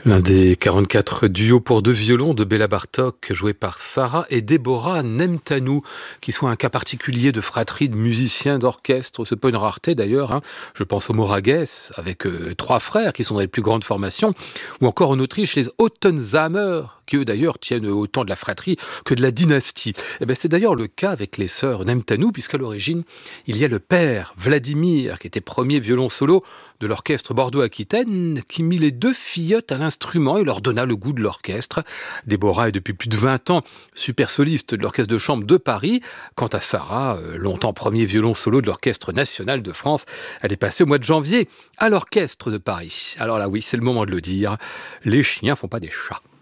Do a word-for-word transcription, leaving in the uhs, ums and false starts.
L'un des quarante-quatre duos pour deux violons de Béla Bartók, joué par Sarah et Déborah Nemtanou, qui sont un cas particulier de fratrie de musiciens d'orchestre. C'est pas une rareté d'ailleurs, hein. Je pense aux Moragues, avec euh, trois frères qui sont dans les plus grandes formations, ou encore en Autriche, les Ottensamer, qui eux d'ailleurs tiennent autant de la fratrie que de la dynastie. Eh ben, c'est d'ailleurs le cas avec les sœurs Nemtanou, puisqu'à l'origine, il y a le père, Vladimir, qui était premier violon solo de l'orchestre Bordeaux-Aquitaine, qui mit les deux fillottes à l'instrument et leur donna le goût de l'orchestre. Déborah est depuis plus de vingt ans super soliste de l'orchestre de chambre de Paris. Quant à Sarah, euh, longtemps premier violon solo de l'orchestre national de France, elle est passée au mois de janvier à l'orchestre de Paris. Alors là oui, c'est le moment de le dire, les chiens font pas des chats.